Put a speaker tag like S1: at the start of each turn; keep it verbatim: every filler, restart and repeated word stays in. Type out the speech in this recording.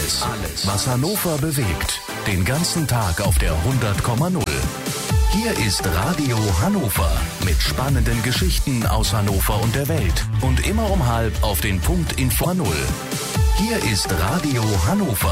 S1: Alles, alles, was Hannover bewegt. Den ganzen Tag auf der hundert Komma null. Hier ist Radio Hannover mit spannenden Geschichten aus Hannover und der Welt. Und immer um halb auf den Punkt Info null. Hier ist Radio Hannover.